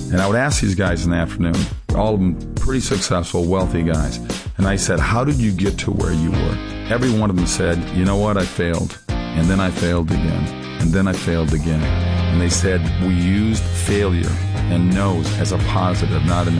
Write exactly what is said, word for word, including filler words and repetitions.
And I would ask these guys in the afternoon, all of them pretty successful, wealthy guys. And I said, how did you get to where you were? Every one of them said, you know what, I failed. And then I failed again. And then I failed again. And they said, we used failure and no's as a positive, not a negative.